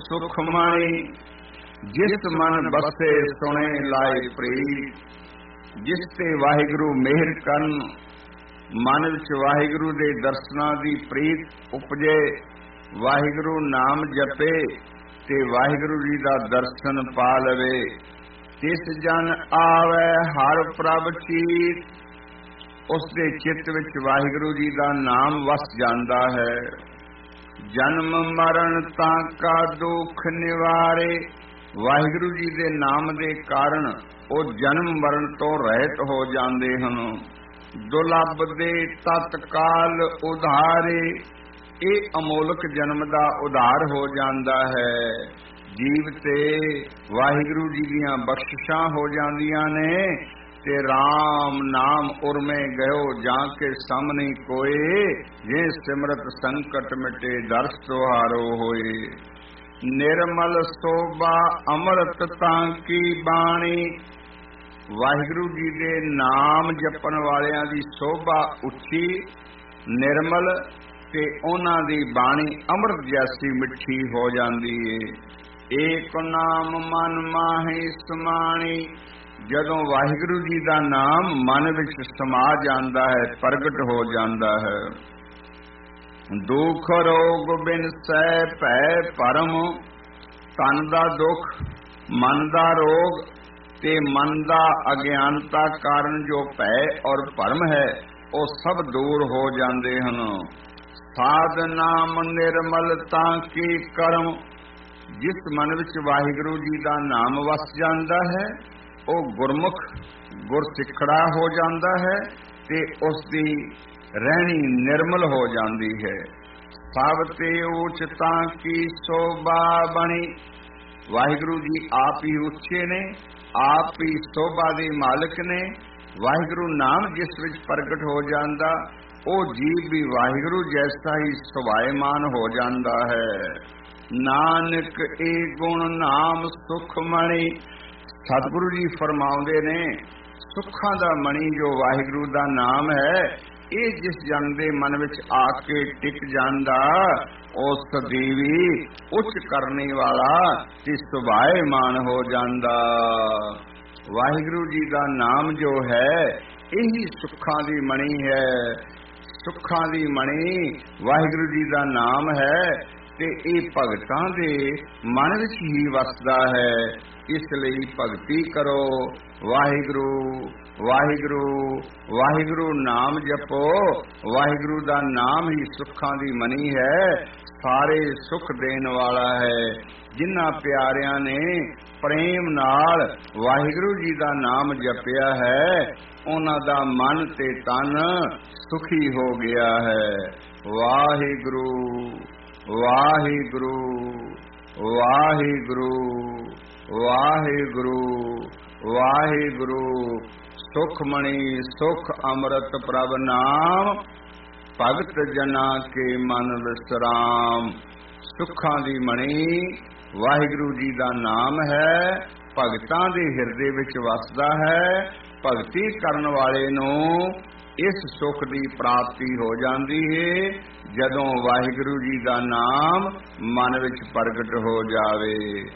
ਸੁਖਮਣੀ। ਜਿਸ ਮਨ ਬਸੇ ਸੁਣੇ ਲਾਏ ਪ੍ਰੀਤ, ਜਿਸ ਤੇ ਵਾਹਿਗੁਰੂ ਮਿਹਰ ਕਰਨ, ਮਨ ਵਿੱਚ ਵਾਹਿਗੁਰੂ ਦੇ ਦਰਸ਼ਨਾਂ ਦੀ ਪ੍ਰੀਤ ਉਪਜੇ, ਵਾਹਿਗੁਰੂ ਨਾਮ ਜਪੇ ਤੇ ਵਾਹਿਗੁਰੂ ਜੀ ਦਾ ਦਰਸ਼ਨ ਪਾ ਲਵੇ। ਤਿਸ ਜਨ ਆਵੈ ਹਰ ਪ੍ਰਭ ਚੀਤ, ਉਸ ਦੇ ਚਿੱਤ ਵਿੱਚ ਵਾਹਿਗੁਰੂ ਜੀ ਦਾ ਨਾਮ ਵਸ ਜਾਂਦਾ ਹੈ। ਜਨਮ ਮਰਨ ਤਾਂ ਕਾ ਦੁੱਖ ਨਿਵਾਰੇ, ਵਾਹਿਗੁਰੂ ਜੀ ਦੇ ਨਾਮ ਦੇ ਕਾਰਨ ਉਹ ਜਨਮ ਮਰਨ ਤੋਂ ਰਹਿਤ ਹੋ ਜਾਂਦੇ ਹਨ। ਦੁਲੱਭ ਦੇ ਤਤਕਾਲ ਉਧਾਰੇ, ਇਹ ਅਮੋਲਕ ਜਨਮ ਦਾ ਉਧਾਰ ਹੋ ਜਾਂਦਾ ਹੈ। ਜੀਵ ਤੇ ਵਾਹਿਗੁਰੂ ਜੀ ਦੀਆਂ ਬਖਸ਼ਿਸ਼ਾਂ ਹੋ ਜਾਂਦੀਆਂ ਨੇ ਤੇ RAM ਨਾਮ ਉਰਮੇ ਗਇਓ ਜਾਂ ਕੇ ਸਾਹਮਣੇ ਕੋਏ, ਜੇ ਸਿਮਰਤ ਸੰਕਟ ਮਿਟੇ ਦਰਸ ਤੁਹਾਰੋ ਹੋਏ। ਨਿਰਮਲ ਸੋਭਾ ਅੰਮ੍ਰਿਤ ਤਾਂ ਕੀ ਬਾਣੀ, ਵਾਹਿਗੁਰੂ ਜੀ ਦੇ ਨਾਮ ਜਪਣ ਵਾਲਿਆਂ ਦੀ ਸੋਭਾ ਉੱਚੀ, ਨਿਰਮਲ ਤੇ ਉਹਨਾਂ ਦੀ ਬਾਣੀ ਅੰਮ੍ਰਿਤ ਜੈਸੀ ਮਿੱਠੀ ਹੋ ਜਾਂਦੀ ਏ। ਏਕ ਨਾਮ ਮਨ ਮਾਹੀ ਸਮਾਣੀ, ਜਦੋਂ ਵਾਹਿਗੁਰੂ ਜੀ ਦਾ ਨਾਮ ਮਨ ਵਿੱਚ ਸਮਾ ਜਾਂਦਾ ਹੈ, ਪ੍ਰਗਟ ਹੋ ਜਾਂਦਾ ਹੈ। ਦੁਖ ਰੋਗ ਬਿਨ ਸਹਿ ਭੈ ਭਰਮ, ਤਨ ਦਾ ਦੁੱਖ, ਮਨ ਦਾ ਰੋਗ ਤੇ ਮਨ ਦਾ ਅਗਿਆਨਤਾ ਕਾਰਨ ਜੋ ਭੈ ਔਰ ਭਰਮ ਹੈ, ਉਹ ਸਭ ਦੂਰ ਹੋ ਜਾਂਦੇ ਹਨ। ਸਾਧ ਨਾਮ ਨਿਰਮਲ ਤਾਂ ਕੀ ਕਰਮ, ਜਿਸ ਮਨ ਵਿੱਚ ਵਾਹਿਗੁਰੂ ਜੀ ਦਾ ਨਾਮ ਵਸ ਜਾਂਦਾ ਹੈ, ਉਹ ਗੁਰਮੁਖ ਗੁਰਸਿੱਖੜਾ ਹੋ ਜਾਂਦਾ ਹੈ ਤੇ ਉਸ ਦੀ ਰਹਿਣੀ ਨਿਰਮਲ ਹੋ ਜਾਂਦੀ ਹੈ। ਸਭ ਤੇ ਉੱਚ ਤਾਂ ਕੀ ਸੋਭਾ ਬਣੀ, ਵਾਹਿਗੁਰੂ ਜੀ ਆਪ ਹੀ ਉੱਚੇ ਨੇ, ਆਪ ਹੀ ਸੋਭਾ ਦੇ ਮਾਲਕ ਨੇ। ਵਾਹਿਗੁਰੂ ਨਾਮ ਜਿਸ ਵਿੱਚ ਪ੍ਰਗਟ ਹੋ ਜਾਂਦਾ, ਉਹ ਜੀਵ ਵੀ ਵਾਹਿਗੁਰੂ ਜੈਸਾ ਹੀ ਸੁਭਾਏਮਾਨ ਹੋ ਜਾਂਦਾ ਹੈ। ਨਾਨਕ ਇਹ ਗੁਣ ਨਾਮ ਸੁਖਮਣੀ, ਸਤਿਗੁਰੂ ਜੀ ਫਰਮਾਉਂਦੇ ਨੇ, ਸੁੱਖਾਂ ਦਾ ਮਣੀ ਜੋ ਵਾਹਿਗੁਰੂ ਦਾ ਨਾਮ ਹੈ, ਇਹ ਜਿਸ ਜਨ ਦੇ ਮਨ ਵਿੱਚ ਆ ਕੇ ਟਿਕ ਜਾਂਦਾ, ਉਸ ਸਦੀਵੀ ਉੱਚ ਕਰਨੇ ਵਾਲਾ ਤੇ ਸੁਭਾਏਮਾਨ ਹੋ ਜਾਂਦਾ। ਵਾਹਿਗੁਰੂ ਜੀ ਦਾ ਨਾਮ ਜੋ ਹੈ, ਇਹੀ ਸੁੱਖਾਂ ਦੀ ਮਣੀ ਹੈ। ਸੁੱਖਾਂ ਦੀ ਮਣੀ ਵਾਹਿਗੁਰੂ ਜੀ ਦਾ ਨਾਮ ਹੈ ਤੇ ਇਹ ਭਗਤਾਂ ਦੇ ਮਨ ਵਿੱਚ ਹੀ ਵਸਦਾ ਹੈ। ਇਸ ਲਈ ਭਗਤੀ ਕਰੋ, ਵਾਹਿਗੁਰੂ ਵਾਹਿਗੁਰੂ ਵਾਹਿਗੁਰੂ ਨਾਮ ਜਪੋ। ਵਾਹਿਗੁਰੂ ਦਾ ਨਾਮ ਹੀ ਸੁੱਖਾਂ ਦੀ ਮਣੀ ਹੈ, ਸਾਰੇ ਸੁੱਖ ਦੇਣ ਵਾਲਾ ਹੈ। ਜਿਨ੍ਹਾਂ ਪਿਆਰਿਆਂ ਨੇ ਪ੍ਰੇਮ ਨਾਲ ਵਾਹਿਗੁਰੂ ਜੀ ਦਾ ਨਾਮ ਜਪਿਆ ਹੈ, ਉਹਨਾਂ ਦਾ ਮਨ ਤੇ ਤਨ ਸੁਖੀ ਹੋ ਗਿਆ ਹੈ। ਵਾਹਿਗੁਰੂ ਵਾਹਿਗੁਰੂ ਵਾਹਿਗੁਰੂ ਵਾਹਿਗੁਰੂ ਵਾਹਿਗੁਰੂ। ਸੁਖਮਣੀ ਸੁਖ ਅੰਮ੍ਰਿਤ ਪ੍ਰਭ ਨਾਮ, ਭਗਤ ਜਨਾ ਕੇ ਮਨ ਵਿਸਰਾਮ। ਸੁੱਖਾਂ ਦੀ ਮਣੀ ਵਾਹਿਗੁਰੂ ਜੀ ਦਾ ਨਾਮ ਹੈ, ਭਗਤਾਂ ਦੇ ਹਿਰਦੇ ਵਿੱਚ ਵਸਦਾ ਹੈ। ਭਗਤੀ ਕਰਨ ਵਾਲੇ ਨੂੰ ਇਸ ਸੁੱਖ ਦੀ ਪ੍ਰਾਪਤੀ ਹੋ ਜਾਂਦੀ ਹੈ, ਜਦੋਂ ਵਾਹਿਗੁਰੂ ਜੀ ਦਾ ਨਾਮ ਮਨ ਵਿੱਚ ਪ੍ਰਗਟ ਹੋ ਜਾਵੇ।